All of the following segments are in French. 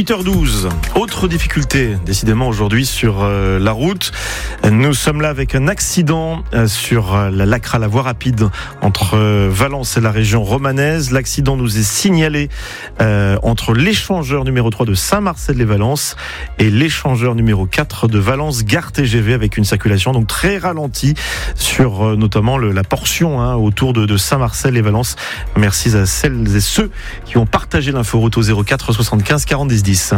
8h12. Autre difficulté, décidément, aujourd'hui sur la route. Nous sommes là avec un accident sur la Lacra, la voie rapide entre Valence et la région romanaise. L'accident nous est signalé entre l'échangeur numéro 3 de Saint-Marcel-les-Valences et l'échangeur numéro 4 de Valence-Gare TGV, avec une circulation donc très ralentie sur notamment la portion autour de Saint-Marcel-les-Valences. Merci à celles et ceux qui ont partagé l'inforoute au 04 75 40 10 10.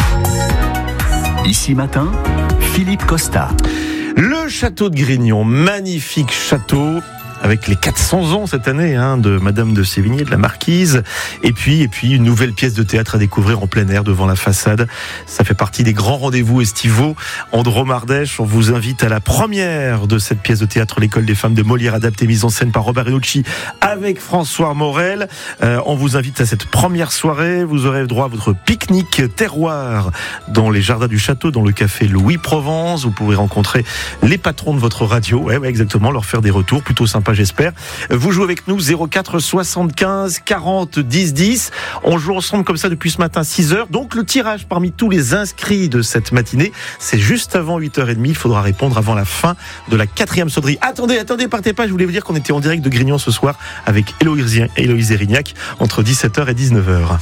Ici matin, Philippe Costa. Le château de Grignon, magnifique château avec les 400 ans cette année de Madame de Sévigné, de la Marquise, et puis une nouvelle pièce de théâtre à découvrir en plein air devant la façade. Ça fait partie des grands rendez-vous estivaux en Drôme-Ardèche. On vous invite à la première de cette pièce de théâtre, l'école des femmes de Molière, adaptée, mise en scène par Robert Renucci avec François Morel. On vous invite à cette première soirée. Vous aurez droit à votre pique-nique terroir dans les jardins du château, dans le café Louis Provence. Vous pourrez rencontrer les patrons de votre radio, ouais, exactement, leur faire des retours plutôt sympas, j'espère. Vous jouez avec nous 04 75 40 10 10. On joue ensemble comme ça depuis ce matin 6h. Donc le tirage parmi tous les inscrits de cette matinée, c'est juste avant 8h30. Il faudra répondre avant la fin de la 4e sonnerie. Attendez, partez pas. Je voulais vous dire qu'on était en direct de Grignon ce soir avec Héloïse Erignac entre 17h et 19h.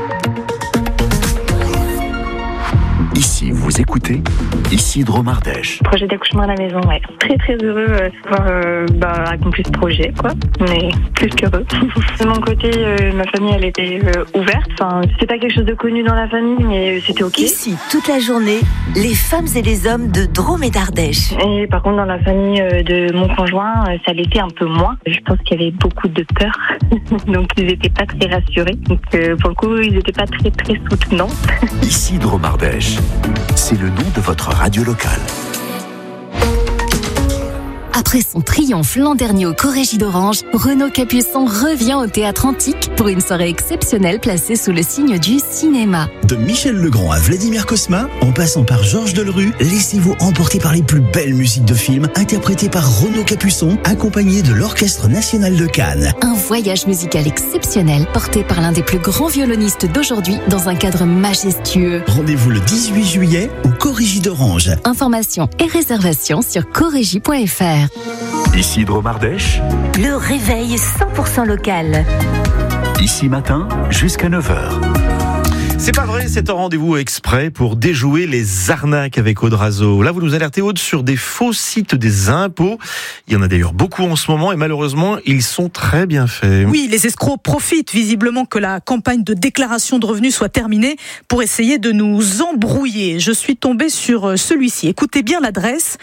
Ici, vous écoutez Ici Drôme-Ardèche. Projet d'accouchement à la maison, ouais. Très très heureux d'avoir accompli ce projet, quoi. Mais plus qu'heureux. De mon côté, ma famille, elle était ouverte. Enfin, c'était pas quelque chose de connu dans la famille, mais c'était ok. Ici, toute la journée, les femmes et les hommes de Drôme et d'Ardèche. Et par contre, dans la famille de mon conjoint, ça l'était un peu moins. Je pense qu'il y avait beaucoup de peur. Donc, ils étaient pas très rassurés. Donc, pour le coup, ils étaient pas très très soutenants. Ici Drôme-Ardèche. C'est le nom de votre radio locale. Après son triomphe l'an dernier au Corrégie d'Orange, Renaud Capuçon revient au Théâtre Antique pour une soirée exceptionnelle placée sous le signe du cinéma. De Michel Legrand à Vladimir Cosma, en passant par Georges Delerue, laissez-vous emporter par les plus belles musiques de films interprétées par Renaud Capuçon, accompagné de l'Orchestre National de Cannes. Un voyage musical exceptionnel porté par l'un des plus grands violonistes d'aujourd'hui dans un cadre majestueux. Rendez-vous le 18 juillet au Corrégie d'Orange. Informations et réservations sur corrégie.fr. Ici Drôme-Ardèche. Le réveil 100% local. Ici matin, jusqu'à 9h. C'est pas vrai, c'est un rendez-vous exprès pour déjouer les arnaques avec Audrazo. Là, vous nous alertez, Aude, sur des faux sites des impôts. Il y en a d'ailleurs beaucoup en ce moment et malheureusement, ils sont très bien faits. Oui, les escrocs profitent visiblement que la campagne de déclaration de revenus soit terminée pour essayer de nous embrouiller. Je suis tombée sur celui-ci. Écoutez bien l'adresse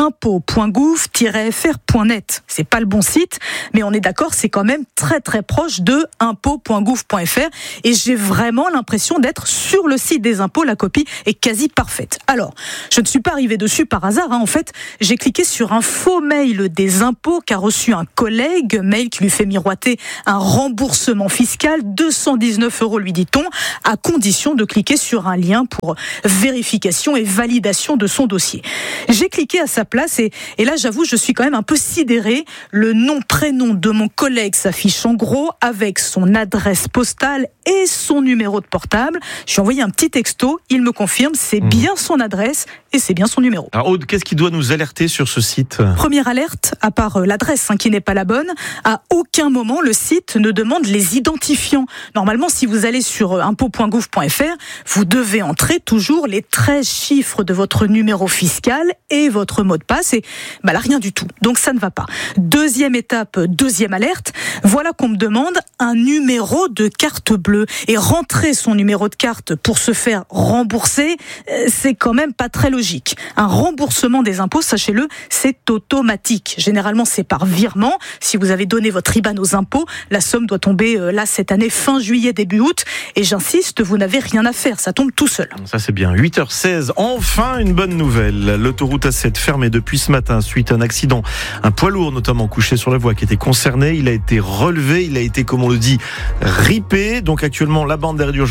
impôt.gouv-fr.net. C'est pas le bon site, mais on est d'accord, c'est quand même très très proche de impôt.gouv.fr et j'ai vraiment l'impression d'être sur le site des impôts. La copie est quasi parfaite. Alors, je ne suis pas arrivée dessus par hasard. En fait, j'ai cliqué sur un faux mail des impôts qu'a reçu un collègue, mail qui lui fait miroiter un remboursement fiscal, 219 €, lui dit-on, à condition de cliquer sur un lien pour vérification et validation de son dossier. J'ai cliqué à sa place et là, j'avoue, je suis quand même un peu sidérée. Le nom, prénom de mon collègue s'affiche en gros avec son adresse postale et son numéro de portable. Je lui ai envoyé un petit texto, il me confirme, c'est bien son adresse et c'est bien son numéro. Alors Aude, qu'est-ce qui doit nous alerter sur ce site ? Première alerte, à part l'adresse qui n'est pas la bonne, à aucun moment le site ne demande les identifiants. Normalement, si vous allez sur impôt.gouv.fr, vous devez entrer toujours les 13 chiffres de votre numéro fiscal et votre mot de passe et là rien du tout. Donc ça ne va pas. Deuxième étape, deuxième alerte, voilà qu'on me demande un numéro de carte bleue et rentrer son numéro de carte pour se faire rembourser, c'est quand même pas très logique. Un remboursement des impôts, sachez-le, c'est automatique. Généralement, c'est par virement. Si vous avez donné votre IBAN aux impôts, la somme doit tomber là cette année fin juillet, début août. Et j'insiste, vous n'avez rien à faire, ça tombe tout seul. Ça c'est bien. 8h16, enfin une bonne nouvelle. L'autoroute A7 fermée depuis ce matin suite à un accident. Un poids lourd notamment couché sur la voie qui était concerné. Il a été relevé, il a été, comme on le dit, ripé. Donc actuellement, la bande d'arrêt d'urgence est concernée.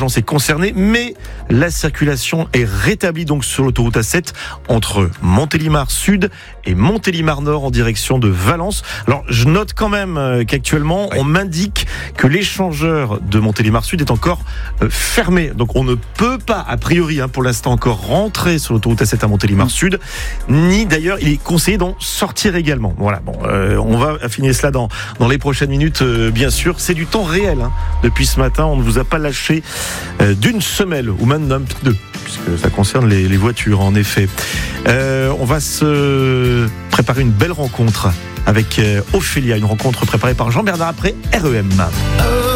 concernés, mais la circulation est rétablie donc sur l'autoroute A7 entre Montélimar Sud et Montélimar Nord en direction de Valence. Alors, je note quand même qu'actuellement, on m'indique que l'échangeur de Montélimar Sud est encore fermé. Donc, on ne peut pas, a priori, pour l'instant encore, rentrer sur l'autoroute A7 à Montélimar Sud, ni d'ailleurs, il est conseillé d'en sortir également. Voilà, bon, on va affiner cela dans les prochaines minutes, bien sûr. C'est du temps réel. Depuis ce matin, on ne vous a pas lâché d'une semelle, ou même d'un deux, puisque ça concerne les voitures, en effet. On va se préparer une belle rencontre avec Ophélia, une rencontre préparée par Jean-Bernard après REM.